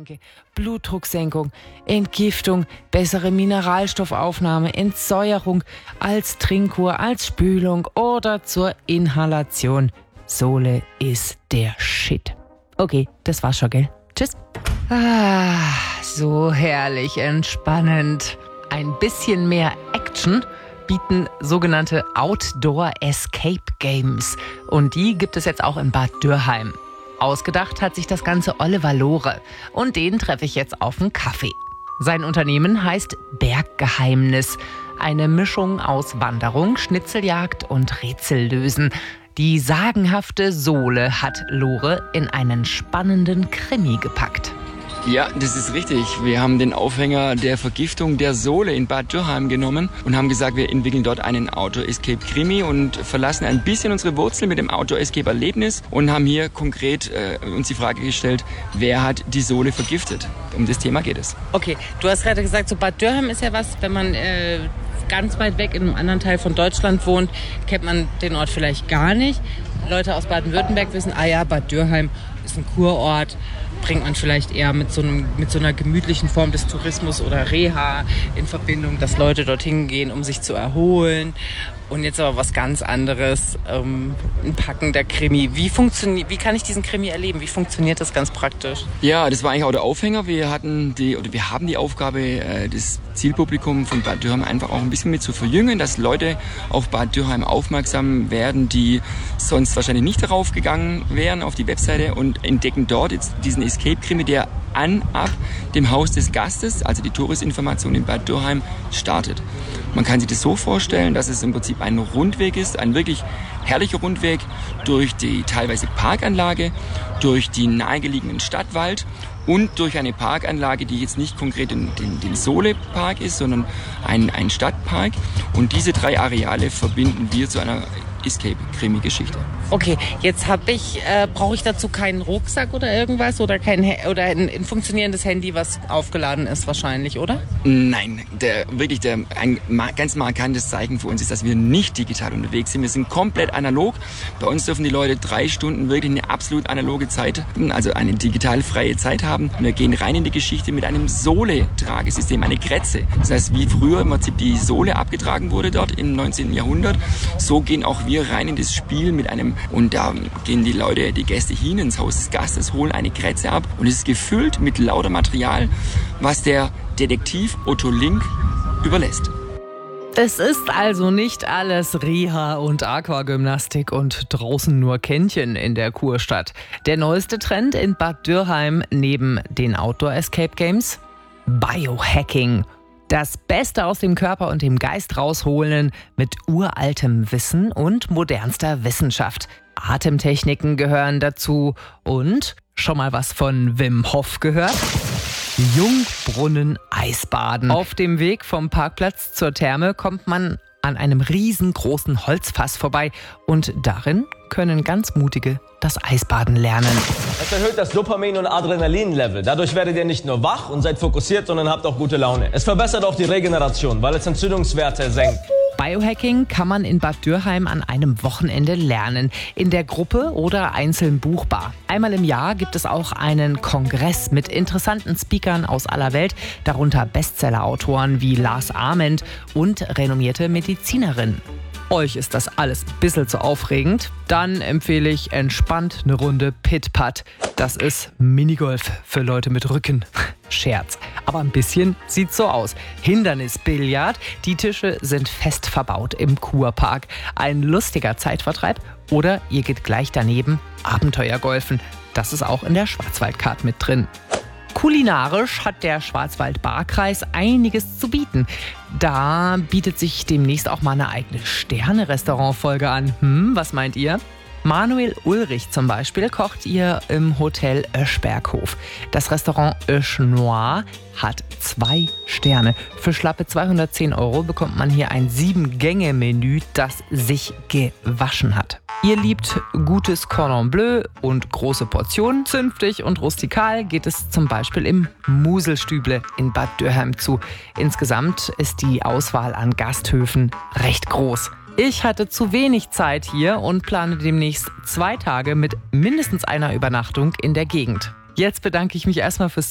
Getränke, Blutdrucksenkung, Entgiftung, bessere Mineralstoffaufnahme, Entsäuerung, als Trinkkur, als Spülung oder zur Inhalation. Sohle ist der Shit. Okay, das war's schon, gell? Tschüss. So herrlich entspannend. Ein bisschen mehr Action bieten sogenannte Outdoor Escape Games. Und die gibt es jetzt auch in Bad Dürrheim. Ausgedacht hat sich das Ganze Oliver Lohre. Und den treffe ich jetzt auf einen Kaffee. Sein Unternehmen heißt Berggeheimnis. Eine Mischung aus Wanderung, Schnitzeljagd und Rätsellösen. Die sagenhafte Sohle hat Lohre in einen spannenden Krimi gepackt. Ja, das ist richtig. Wir haben den Aufhänger der Vergiftung der Sohle in Bad Dürrheim genommen und haben gesagt, wir entwickeln dort einen Outdoor-Escape-Krimi und verlassen ein bisschen unsere Wurzeln mit dem Outdoor-Escape-Erlebnis und haben hier konkret uns die Frage gestellt, wer hat die Sohle vergiftet? Um das Thema geht es. Okay, du hast gerade gesagt, so Bad Dürrheim ist ja was, wenn man ganz weit weg in einem anderen Teil von Deutschland wohnt, kennt man den Ort vielleicht gar nicht. Leute aus Baden-Württemberg wissen, Bad Dürrheim ist ein Kurort, bringt man vielleicht eher mit so einer gemütlichen Form des Tourismus oder Reha in Verbindung, dass Leute dorthin gehen, um sich zu erholen. Und jetzt aber was ganz anderes, ein packender Krimi. Wie kann ich diesen Krimi erleben? Wie funktioniert das ganz praktisch? Ja, das war eigentlich auch der Aufhänger. Wir haben die Aufgabe, das Zielpublikum von Bad Dürrheim einfach auch ein bisschen mit zu verjüngen, dass Leute auf Bad Dürrheim aufmerksam werden, die sonst wahrscheinlich nicht darauf gegangen wären, auf die Webseite, und entdecken dort jetzt diesen Escape-Krimi, der ab dem Haus des Gastes, also die Touristinformation in Bad Dürrheim, startet. Man kann sich das so vorstellen, dass es im Prinzip ein Rundweg ist, ein wirklich herrlicher Rundweg durch die teilweise Parkanlage, durch die nahegelegenen Stadtwald und durch eine Parkanlage, die jetzt nicht konkret den Sohle-Park ist, sondern ein Stadtpark. Und diese 3 Areale verbinden wir zu einer Escape-Krimi-Geschichte. Okay, jetzt brauche ich dazu keinen Rucksack oder irgendwas oder ein funktionierendes Handy, was aufgeladen ist wahrscheinlich, oder? Nein, ein ganz markantes Zeichen für uns ist, dass wir nicht digital unterwegs sind. Wir sind komplett analog. Bei uns dürfen die Leute 3 Stunden wirklich eine absolut analoge Zeit, also eine digital freie Zeit haben. Wir gehen rein in die Geschichte mit einem Sohle-Tragesystem, eine Grätze. Das heißt, wie früher im Prinzip die Sohle abgetragen wurde dort im 19. Jahrhundert, so gehen auch wir rein in das Spiel mit einem, und da gehen die Gäste hin ins Haus des Gastes, holen eine Grätze ab und es ist gefüllt mit lauter Material, was der Detektiv Otto Link überlässt. Es ist also nicht alles Reha und Aquagymnastik und draußen nur Kännchen in der Kurstadt. Der neueste Trend in Bad Dürrheim neben den Outdoor-Escape Games? Biohacking. Das Beste aus dem Körper und dem Geist rausholen mit uraltem Wissen und modernster Wissenschaft. Atemtechniken gehören dazu. Und schon mal was von Wim Hof gehört? Jungbrunnen-Eisbaden. Auf dem Weg vom Parkplatz zur Therme kommt man an einem riesengroßen Holzfass vorbei und darin können ganz Mutige das Eisbaden lernen. Es erhöht das Dopamin- und Adrenalin-Level. Dadurch werdet ihr nicht nur wach und seid fokussiert, sondern habt auch gute Laune. Es verbessert auch die Regeneration, weil es Entzündungswerte senkt. Biohacking kann man in Bad Dürrheim an einem Wochenende lernen, in der Gruppe oder einzeln buchbar. Einmal im Jahr gibt es auch einen Kongress mit interessanten Speakern aus aller Welt, darunter Bestsellerautoren wie Lars Ament und renommierte Medizinerinnen. Euch ist das alles ein bisschen zu aufregend? Dann empfehle ich entspannt eine Runde Pit-Pat. Das ist Minigolf für Leute mit Rücken. Scherz. Aber ein bisschen sieht so aus. Hindernisbillard. Die Tische sind fest verbaut im Kurpark. Ein lustiger Zeitvertreib. Oder ihr geht gleich daneben Abenteuergolfen. Das ist auch in der Schwarzwaldcard mit drin. Kulinarisch hat der Schwarzwald-Baar-Kreis einiges zu bieten. Da bietet sich demnächst auch mal eine eigene Sterne-Restaurant-Folge an. Was meint ihr? Manuel Ulrich zum Beispiel kocht ihr im Hotel Öschberghof. Das Restaurant Ösch Noir hat 2 Sterne. Für schlappe 210 € bekommt man hier ein 7-Gänge-Menü, das sich gewaschen hat. Ihr liebt gutes Cordon Bleu und große Portionen. Zünftig und rustikal geht es zum Beispiel im Muselstüble in Bad Dürrheim zu. Insgesamt ist die Auswahl an Gasthöfen recht groß. Ich hatte zu wenig Zeit hier und plane demnächst 2 Tage mit mindestens einer Übernachtung in der Gegend. Jetzt bedanke ich mich erstmal fürs